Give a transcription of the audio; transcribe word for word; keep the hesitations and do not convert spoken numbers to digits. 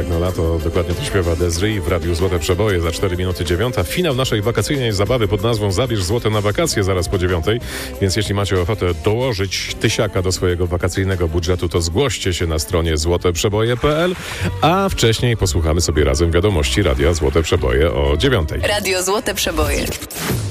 jak na lato, dokładnie to śpiewa Desri w Radiu Złote Przeboje za cztery minuty dziewiąta. Finał naszej wakacyjnej zabawy pod nazwą Zabierz złote na wakacje zaraz po dziewiątej, więc jeśli macie ochotę dołożyć tysiaka do swojego wakacyjnego budżetu, to zgłoście się na stronie złote przeboje kropka p l, a wcześniej posłuchamy sobie razem wiadomości Radia Złote Przeboje o dziewiątej. Radio Złote Przeboje.